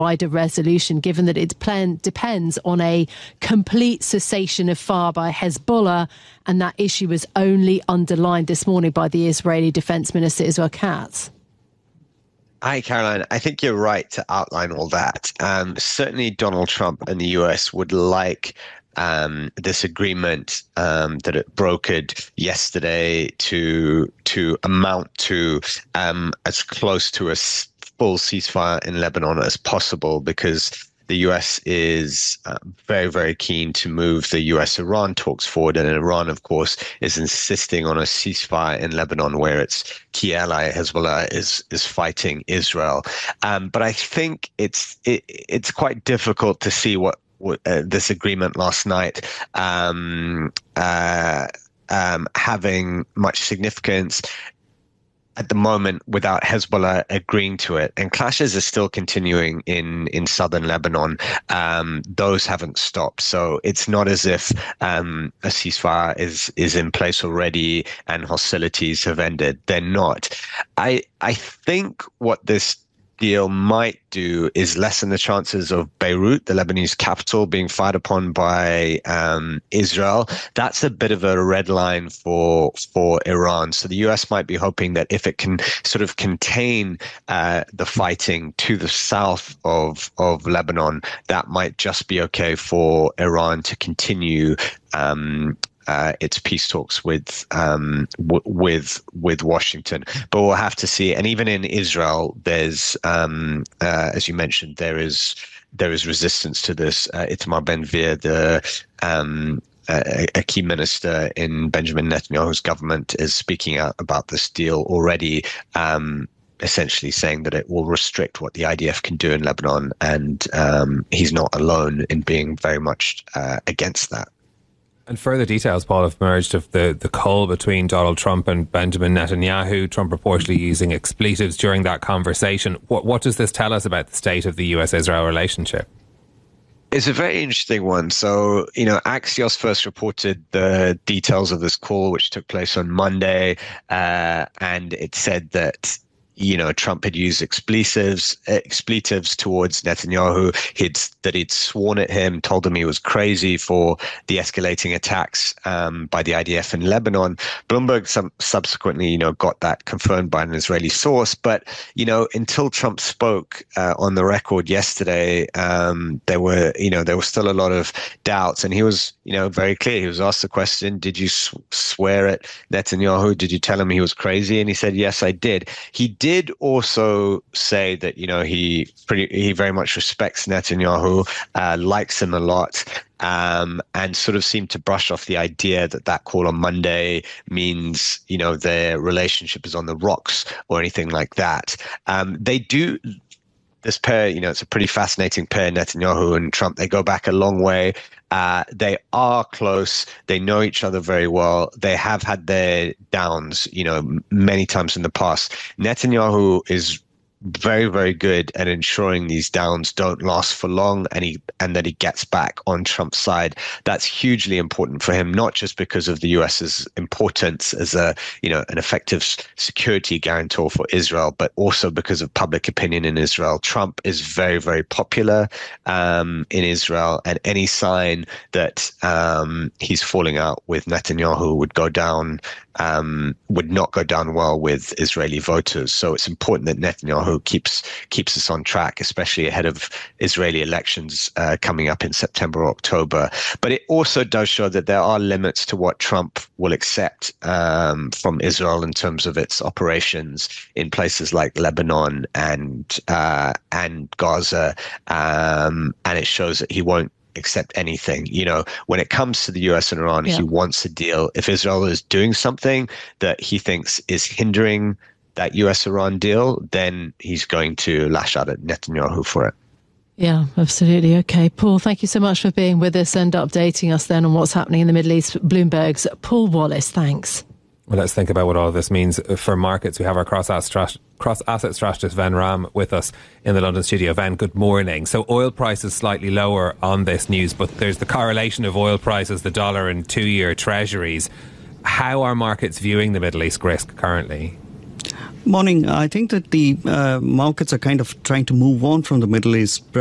wider resolution, given that its plan depends on a complete cessation of fire by Hezbollah, and that issue was only underlined this morning by the Israeli Defense Minister Israel Katz? Hi, Caroline. I think you're right to outline all that. Certainly Donald Trump and the US would like this agreement that it brokered yesterday to amount to as close to a full ceasefire in Lebanon as possible, because the US is very, very keen to move the US-Iran talks forward. And Iran, of course, is insisting on a ceasefire in Lebanon, where its key ally, Hezbollah, is fighting Israel. But I think it's quite difficult to see what this agreement last night having much significance at the moment without Hezbollah agreeing to it. And clashes are still continuing in southern Lebanon. Those haven't stopped. So it's not as if a ceasefire is in place already and hostilities have ended. They're not. I think what this deal might do is lessen the chances of Beirut, the Lebanese capital, being fired upon by Israel. That's a bit of a red line for Iran. So the US might be hoping that if it can sort of contain the fighting to the south of Lebanon, that might just be okay for Iran to continue its peace talks with Washington. But we'll have to see. And even in Israel, there's as you mentioned, there is resistance to this. Itamar Ben-Gvir, a key minister in Benjamin Netanyahu's government, is speaking out about this deal already, essentially saying that it will restrict what the IDF can do in Lebanon. And he's not alone in being very much against that. And further details, Paul, have emerged of the cull between Donald Trump and Benjamin Netanyahu, Trump reportedly using expletives during that conversation. What does this tell us about the state of the US-Israel relationship? It's a very interesting one. So, Axios first reported the details of this call, which took place on Monday, and it said that Trump had used expletives towards Netanyahu. He'd sworn at him, told him he was crazy for the escalating attacks by the IDF in Lebanon. Bloomberg subsequently, got that confirmed by an Israeli source. But, until Trump spoke on the record yesterday, there were still a lot of doubts. And he was, very clear. He was asked the question, did you swear at Netanyahu? Did you tell him he was crazy? And he said, yes, I did. He did also say that he very much respects Netanyahu, likes him a lot, and sort of seemed to brush off the idea that call on Monday means their relationship is on the rocks or anything like that. They do. This pair, it's a pretty fascinating pair, Netanyahu and Trump. They go back a long way. They are close. They know each other very well. They have had their downs, many times in the past. Netanyahu is very, very good at ensuring these downs don't last for long, and that he gets back on Trump's side. That's hugely important for him, not just because of the US's importance as an effective security guarantor for Israel, but also because of public opinion in Israel. Trump is very, very popular in Israel, and any sign that he's falling out with Netanyahu would not go down well with Israeli voters. So it's important that Netanyahu keeps us on track, especially ahead of Israeli elections coming up in September or October. But it also does show that there are limits to what Trump will accept from Israel in terms of its operations in places like Lebanon and Gaza, and it shows that he won't accept anything. When it comes to the US and Iran, he wants a deal. If Israel is doing something that he thinks is hindering that US-Iran deal, then he's going to lash out at Netanyahu for it. Yeah, absolutely. Okay, Paul, thank you so much for being with us and updating us then on what's happening in the Middle East. Bloomberg's Paul Wallace, thanks. Well, let's think about what all of this means for markets. We have our cross-asset strategist Ven Ram with us in the London studio. Ven, good morning. So oil prices slightly lower on this news, but there's the correlation of oil prices, the dollar and 2-year treasuries. How are markets viewing the Middle East risk currently? Morning. I think that the markets are kind of trying to move on from the Middle East